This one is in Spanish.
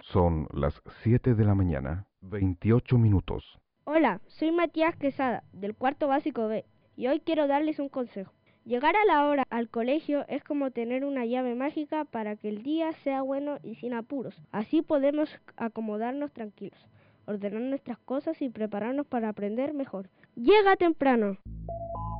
Son las 7 de la mañana, 28 minutos. Hola, soy Matías Quesada, del cuarto básico B, y hoy quiero darles un consejo. Llegar a la hora al colegio es como tener una llave mágica para que el día sea bueno y sin apuros. Así podemos acomodarnos tranquilos, ordenar nuestras cosas y prepararnos para aprender mejor. ¡Llega temprano!